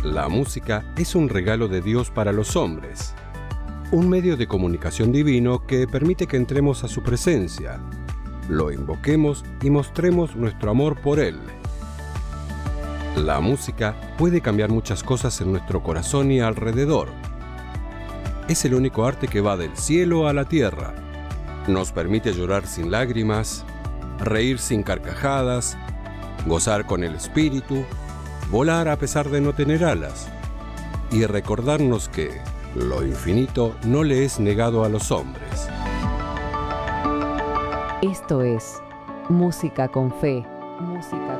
La música es un regalo de Dios para los hombres, un medio de comunicación divino que permite que entremos a su presencia, lo invoquemos y mostremos nuestro amor por Él. La música puede cambiar muchas cosas en nuestro corazón y alrededor. Es el único arte que va del cielo a la tierra. Nos permite llorar sin lágrimas, reír sin carcajadas, gozar con el espíritu, volar a pesar de no tener alas, y recordarnos que lo infinito no le es negado a los hombres. Esto es Música con Fe. Música